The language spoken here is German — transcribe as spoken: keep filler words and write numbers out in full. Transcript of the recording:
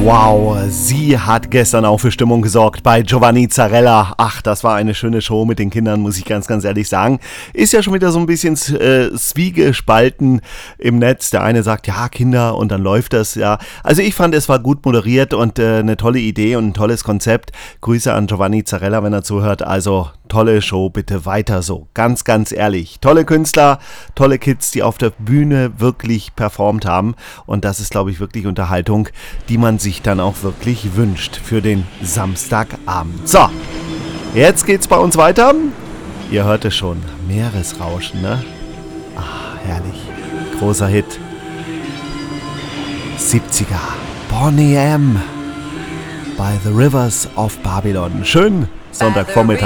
Wow, sie hat gestern auch für Stimmung gesorgt bei Giovanni Zarella. Ach, das war eine schöne Show mit den Kindern, muss ich ganz, ganz ehrlich sagen. Ist ja schon wieder so ein bisschen äh, zwiegespalten im Netz. Der eine sagt, ja, Kinder, und dann läuft das, ja. Also ich fand, es war gut moderiert und äh, eine tolle Idee und ein tolles Konzept. Grüße an Giovanni Zarella, wenn er zuhört. Also tolle Show, bitte weiter so. Ganz, ganz ehrlich. Tolle Künstler, tolle Kids, die auf der Bühne wirklich performt haben. Und das ist, glaube ich, wirklich Unterhaltung, die man sich dann auch wirklich wünscht für den Samstagabend. So, jetzt geht's bei uns weiter. Ihr hört es schon, Meeresrauschen, ne? Ah, herrlich. Großer Hit. siebziger. Boney M. By the Rivers of Babylon. Schön Sonntagvormittag.